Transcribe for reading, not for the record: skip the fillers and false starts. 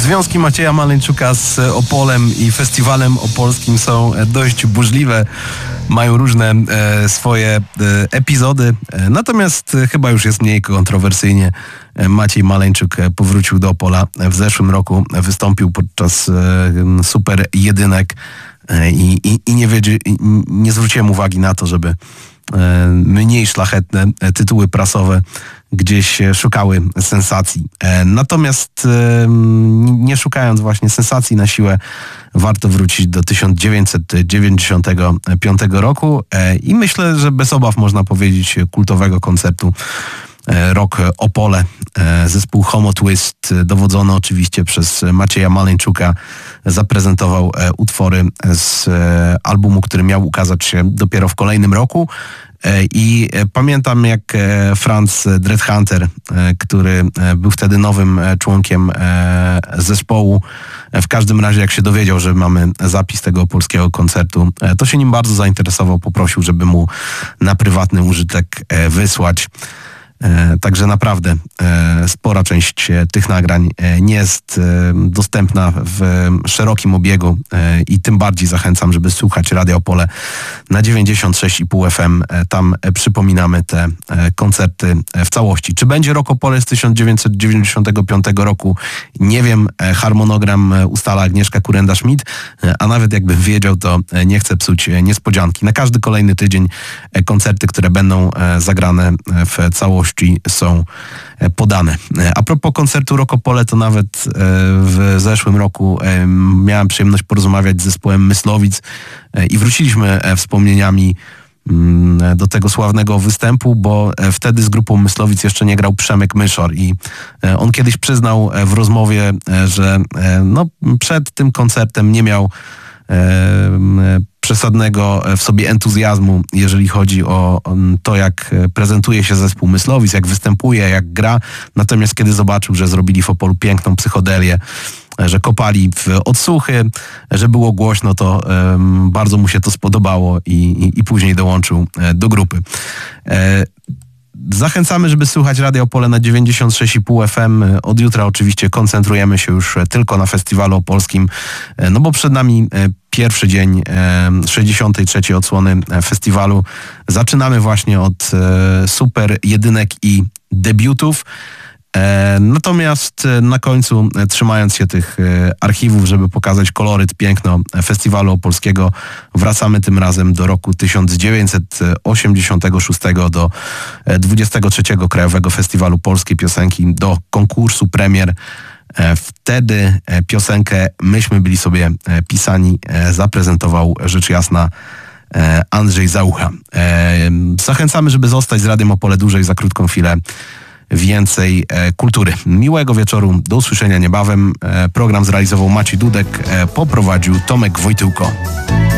Związki Macieja Maleńczuka z Opolem i festiwalem opolskim są dość burzliwe. Mają różne swoje epizody, natomiast chyba już jest mniej kontrowersyjnie. Maciej Maleńczuk powrócił do Opola w zeszłym roku, wystąpił podczas Super Jedynek i nie zwróciłem uwagi na to, żeby mniej szlachetne tytuły prasowe gdzieś szukały sensacji. Natomiast nie szukając właśnie sensacji na siłę, warto wrócić do 1995 roku i myślę, że bez obaw można powiedzieć kultowego koncertu Rock Opole. Zespół Homo Twist, dowodzony oczywiście przez Macieja Maleńczuka, zaprezentował utwory z albumu, który miał ukazać się dopiero w kolejnym roku. I pamiętam, jak Franz Dreadhunter, który był wtedy nowym członkiem zespołu, w każdym razie jak się dowiedział, że mamy zapis tego polskiego koncertu, to się nim bardzo zainteresował, poprosił, żeby mu na prywatny użytek wysłać. Także naprawdę spora część tych nagrań nie jest dostępna w szerokim obiegu i tym bardziej zachęcam, żeby słuchać Radia Opole na 96,5 FM. Tam przypominamy te koncerty w całości. Czy będzie Rock Opole z 1995 roku? Nie wiem. Harmonogram ustala Agnieszka Kurenda-Schmidt, a nawet jakbym wiedział, to nie chcę psuć niespodzianki. Na każdy kolejny tydzień koncerty, które będą zagrane w całości, są podane. A propos koncertu Rock Opole, to nawet w zeszłym roku miałem przyjemność porozmawiać z zespołem Myslowic i wróciliśmy wspomnieniami do tego sławnego występu, bo wtedy z grupą Myslowic jeszcze nie grał Przemek Myszor i on kiedyś przyznał w rozmowie, że przed tym koncertem nie miał przesadnego w sobie entuzjazmu, jeżeli chodzi o to, jak prezentuje się zespół Myslowic, jak występuje, jak gra. Natomiast kiedy zobaczył, że zrobili w Opolu piękną psychodelię, że kopali w odsłuchy, że było głośno, to bardzo mu się to spodobało i później dołączył do grupy. Zachęcamy, żeby słuchać Radia Opole na 96,5 FM. Od jutra oczywiście koncentrujemy się już tylko na festiwalu opolskim, no bo przed nami pierwszy dzień 63. odsłony festiwalu. Zaczynamy właśnie od super jedynek i debiutów. Natomiast na końcu, trzymając się tych archiwów, żeby pokazać koloryt, piękno festiwalu opolskiego, wracamy tym razem do roku 1986, do 23. Krajowego Festiwalu Polskiej Piosenki, do konkursu premier. Wtedy piosenkę Myśmy byli sobie pisani zaprezentował rzecz jasna Andrzej Zaucha. Zachęcamy, żeby zostać z Radiem Opole dłużej, za krótką chwilę więcej kultury. Miłego wieczoru, do usłyszenia niebawem. Program zrealizował Maciej Dudek, poprowadził Tomek Wojtyłko.